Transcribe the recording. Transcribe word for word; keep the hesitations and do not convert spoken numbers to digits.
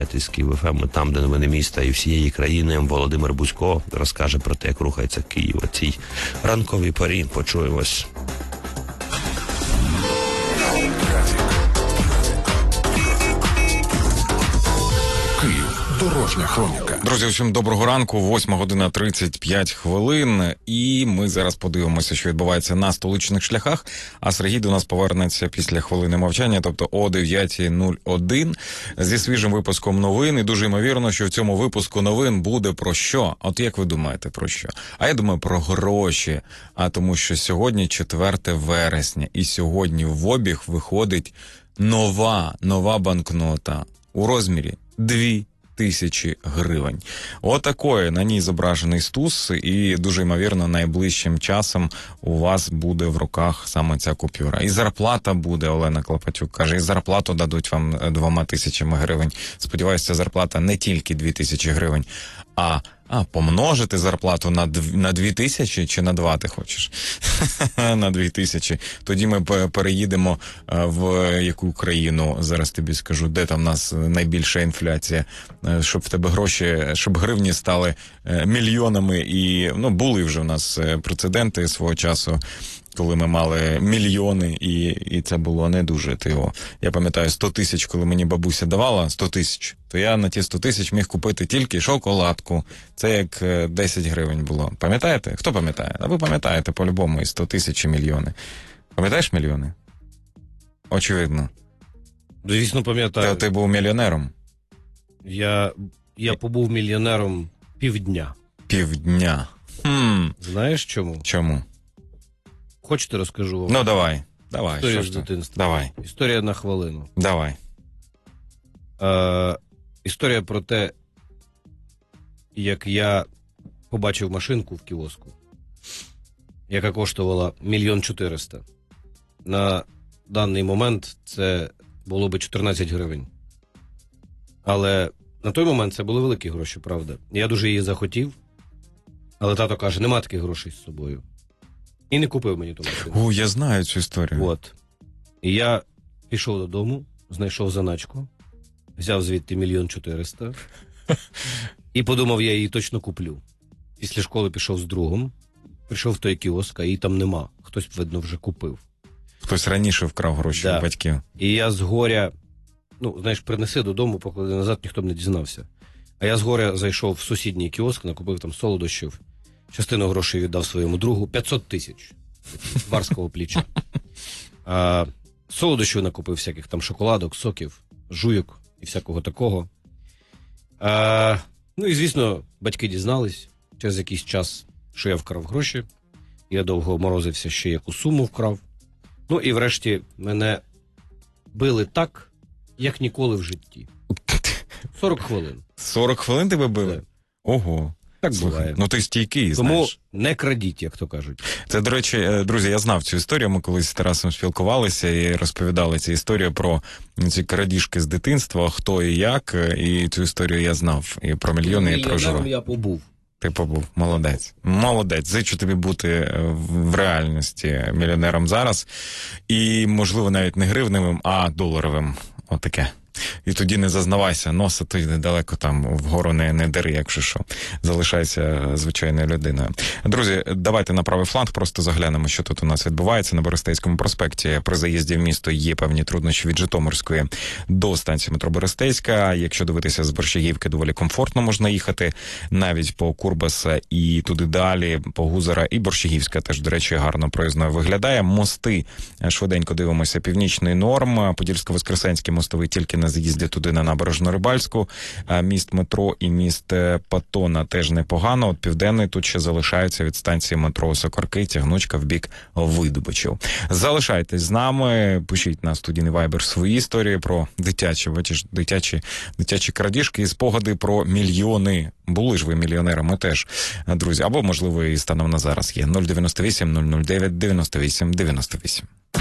Із Київ еф ем, там, де новини міста і всієї країни, Володимир Бузько розкаже про те, як рухається Київ. У цій ранковій порі почуємось. Дорожня хроніка. Друзі, всім доброго ранку, восьма година тридцять п'ять хвилин, і ми зараз подивимося, що відбувається на столичних шляхах, а Сергій до нас повернеться після хвилини мовчання, тобто о дев'ята нуль один, зі свіжим випуском новин, і дуже ймовірно, що в цьому випуску новин буде про що? От як ви думаєте, про що? А я думаю, про гроші, а тому що сьогодні четверте вересня, і сьогодні в обіг виходить нова, нова банкнота у розмірі дві тисячі гривень. Отакої на ній зображений стус, і дуже ймовірно найближчим часом у вас буде в руках саме ця купюра. І зарплата буде, Олена Клопотюк каже, і зарплату дадуть вам двома тисячами гривень. Сподіваюся, ця зарплата не тільки дві тисячі гривень, а А, помножити зарплату на, дв... на дві тисячі чи на два ти хочеш? На дві тисячі. Тоді ми переїдемо в яку країну, зараз тобі скажу, де там в нас найбільша інфляція, щоб в тебе гроші, щоб гривні стали мільйонами. І, ну, були вже в нас прецеденти свого часу, коли ми мали мільйони, і, і це було не дуже тиво. Я пам'ятаю, сто тисяч, коли мені бабуся давала, сто тисяч, то я на ті сто тисяч міг купити тільки шоколадку. Це як десять гривень було. Пам'ятаєте? Хто пам'ятає? А ви пам'ятаєте по-любому і сто тисяч і мільйони. Пам'ятаєш мільйони? Очевидно. Звісно, пам'ятаю. Ти, ти був мільйонером? Я, я побув мільйонером півдня. Півдня. Хм. Знаєш чому? Чому? Хочете, розкажу вам? Ну, давай. Давай. Історія Що з дитинства. Давай. Історія на хвилину. Давай. Е, історія про те, як я побачив машинку в кіоску, яка коштувала мільйон чотириста. На даний момент це було би чотирнадцять гривень. Але на той момент це були великі гроші, правда. Я дуже її захотів, але тато каже, нема таких грошей з собою. І не купив мені ту машину. О, я знаю цю історію. От. І я пішов додому, знайшов заначку, взяв звідти мільйон чотириста і подумав, я її точно куплю. Після школи пішов з другом, прийшов в той кіоск, а її там нема. Хтось, видно, вже купив. Хтось раніше вкрав гроші Да. у батьків. І я з горя, ну, знаєш, принеси додому, поклади назад, ніхто б не дізнався. А я з горя зайшов в сусідній кіоск, накупив там солодощів, частину грошей віддав своєму другу, п'ятсот тисяч барського плеча. А, солодощів накупив всяких там шоколадок, соків, жуйок і всякого такого. А, ну і, звісно, батьки дізнались через якийсь час, що я вкрав гроші. Я довго морозився, ще яку суму вкрав. Ну і врешті мене били так, як ніколи в житті. сорок хвилин. сорок хвилин тебе били? Так. Ого. Так Слухай, буває. ну ти стійкий, Тому знаєш. не крадіть, як то кажуть. Це, до речі, друзі, я знав цю історію, ми колись з Тарасом спілкувалися і розповідали цю історію про ці крадіжки з дитинства, хто і як, і цю історію я знав, і про мільйони, і про жиро. Я побув. Ти побув, молодець. Молодець. Зичу тобі бути в реальності мільйонером зараз. І, можливо, навіть не гривневим, а доларовим. Отаке. І тоді не зазнавайся, носа ти недалеко там вгору не, не дери, якщо що. Залишайся звичайною людиною. Друзі, давайте на правий фланг просто заглянемо, що тут у нас відбувається. На Берестейському проспекті при заїзді в місто є певні труднощі від Житомирської до станції метро Берестейська. Якщо дивитися з Борщагівки, доволі комфортно можна їхати. Навіть по Курбаса і туди далі, по Гузера. І Борщагівська теж, до речі, гарно проїзною виглядає. Мости, швиденько дивимося, Північний Норм, Подільсько-Воскресенський мостовий тільки на заїзді туди на Набережну Рибальську. Міст метро і міст Патона теж непогано. От Південний тут ще залишається від станції метро Сокорки, тягнучка в бік Видобичів. Залишайтесь з нами, пишіть на студійний вайбер свої історії про дитячі, бачиш, дитячі, дитячі крадіжки і спогади про мільйони. Були ж ви мільйонерами теж, друзі. Або, можливо, і станом на зараз є. нуль дев'яносто вісім нуль нуль дев'ять дев'яносто вісім дев'яносто вісім.